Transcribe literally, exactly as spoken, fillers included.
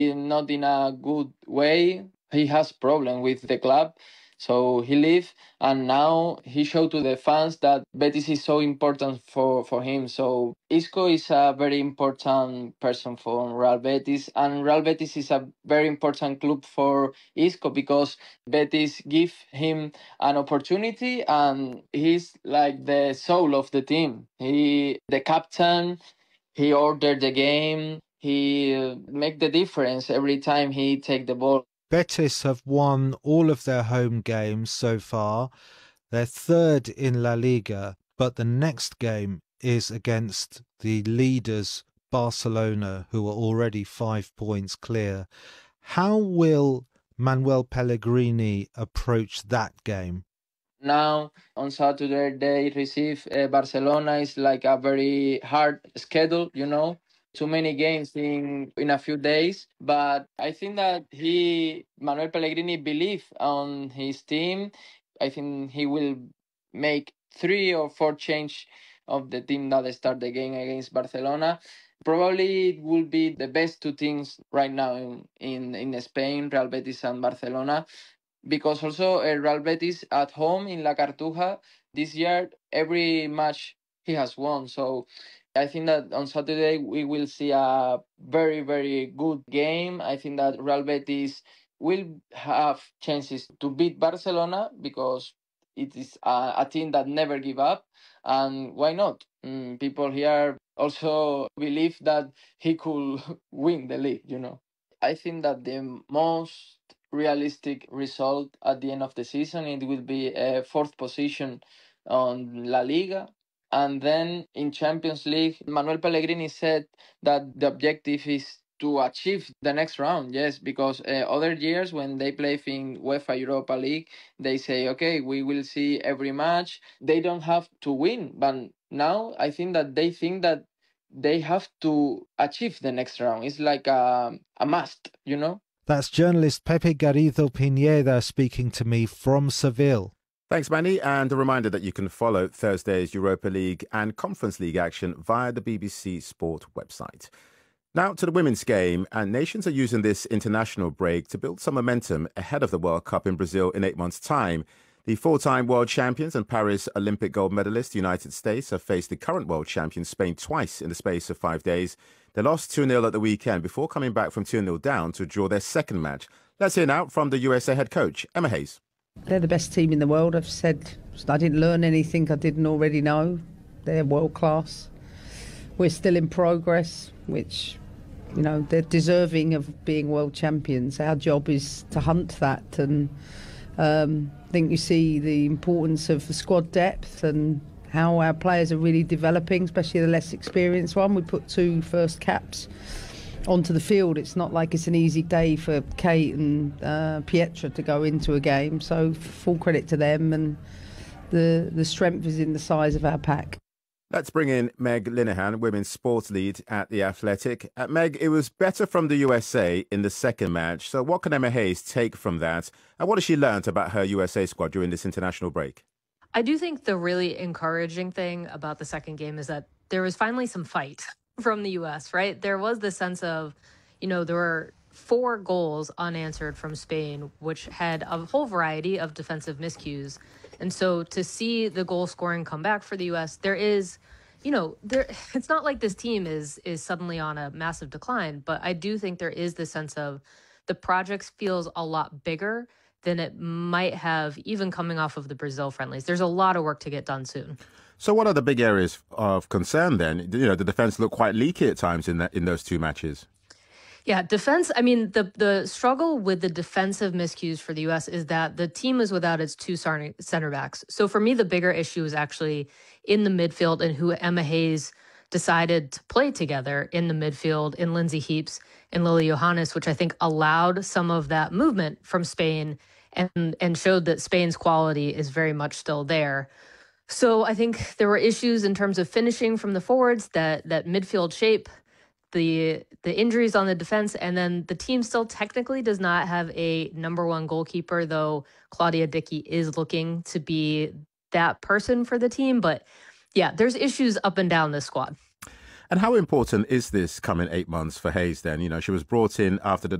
not in a good way. He has problem with the club. So he left, and now he showed to the fans that Betis is so important for, for him. So Isco is a very important person for Real Betis, and Real Betis is a very important club for Isco because Betis give him an opportunity, and he's like the soul of the team. He, the captain, he ordered the game. He uh, make the difference every time he take the ball. Betis have won all of their home games so far. They're third in La Liga, but the next game is against the leaders, Barcelona, who are already five points clear. How will Manuel Pellegrini approach that game? Now, on Saturday, they receive uh, Barcelona. It's like a very hard schedule, you know. Too many games in in a few days, but I think that he Manuel Pellegrini believe on his team. I think he will make three or four change of the team that start the game against Barcelona. Probably it will be the best two teams right now in in, in Spain, Real Betis and Barcelona, because also uh, Real Betis at home in La Cartuja this year, every match he has won. So I think that on Saturday we will see a very, very good game. I think that Real Betis will have chances to beat Barcelona because it is a, a team that never give up. And why not? Mm, people here also believe that he could win the league, you know. I think that the most realistic result at the end of the season, it will be a fourth position on La Liga. And then in Champions League, Manuel Pellegrini said that the objective is to achieve the next round. Yes, because uh, other years when they play in UEFA Europa League, they say, okay, we will see every match. They don't have to win. But now I think that they think that they have to achieve the next round. It's like a, a must, you know? That's journalist Pepe Garrido Pineda speaking to me from Seville. Thanks, Manny. And a reminder that you can follow Thursday's Europa League and Conference League action via the B B C Sport website. Now to the women's game, and nations are using this international break to build some momentum ahead of the World Cup in Brazil in eight months' time. The four-time world champions and Paris Olympic gold medalist United States have faced the current world champion Spain twice in the space of five days. They lost two nil at the weekend before coming back from two nil down to draw their second match. Let's hear now from the U S A head coach, Emma Hayes. They're the best team in the world. I've said I didn't learn anything I didn't already know. They're world class. We're still in progress, which, you know, they're deserving of being world champions. Our job is to hunt that, and um, I think you see the importance of the squad depth and how our players are really developing, especially the less experienced one. We put two first caps onto the field. It's not like it's an easy day for Kate and uh, Pietra to go into a game, so full credit to them, and the the strength is in the size of our pack. Let's bring in Meg Linehan, women's sports lead at The Athletic. Uh, Meg, it was better from the U S A in the second match, so what can Emma Hayes take from that, and what has she learnt about her U S A squad during this international break? I do think the really encouraging thing about the second game is that there was finally some fight from the U S, right? There was the sense of, you know, there were four goals unanswered from Spain, which had a whole variety of defensive miscues. And so to see the goal scoring come back for the U S, there is, you know, there it's not like this team is is suddenly on a massive decline, but I do think there is this sense of the project feels a lot bigger than it might have even coming off of the Brazil friendlies. There's a lot of work to get done soon. So what are the big areas of concern then? You know, the defense looked quite leaky at times in that, in those two matches. Yeah, defense, I mean, the the struggle with the defensive miscues for the U S is that the team is without its two center backs. So for me, the bigger issue is actually in the midfield and who Emma Hayes decided to play together in the midfield in Lindsay Heaps and Lily Johannes, which I think allowed some of that movement from Spain and, and showed that Spain's quality is very much still there. So I think there were issues in terms of finishing from the forwards, that that midfield shape, the the injuries on the defense, and then the team still technically does not have a number one goalkeeper, though Claudia Dickey is looking to be that person for the team. But yeah, there's issues up and down this squad. And how important is this coming eight months for Hayes then? You know, she was brought in after the